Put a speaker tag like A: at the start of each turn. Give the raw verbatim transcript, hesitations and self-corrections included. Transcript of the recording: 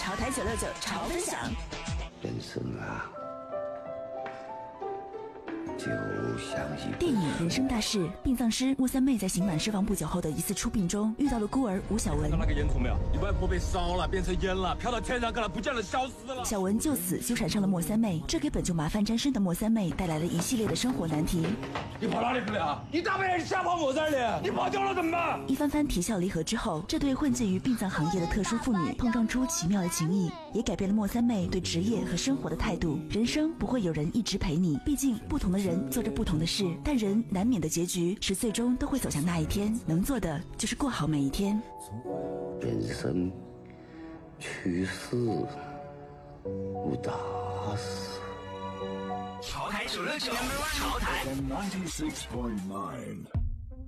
A: 潮台九六九潮分享。
B: 人生啊，就像一
A: 电影《人生大事》，殡葬师莫三妹在刑满释放不久后的一次出殡中，遇到了孤儿吴小文。
C: 看到那个烟囱没有？你外婆被烧了，变成烟了，飘到天上去了，不见了，消失了。
A: 小文就此纠缠上了莫三妹，这给本就麻烦沾身的莫三妹带来了一系列的生活难题。
C: 你跑哪里去了？你大半夜瞎跑我这里，你跑丢了怎么办？
A: 一番番啼笑离合之后，这对混迹于殡葬行业的特殊妇女碰撞出奇妙的情谊，也改变了莫三妹对职业和生活的态度。人生不会有人一直陪你，毕竟不同的人做着不同的事，但人难免的结局是最终都会走向那一天，能做的就是过好每一天。
B: 人生去世无大事。
D: 潮台九六九，潮台
E: ninety-six point nine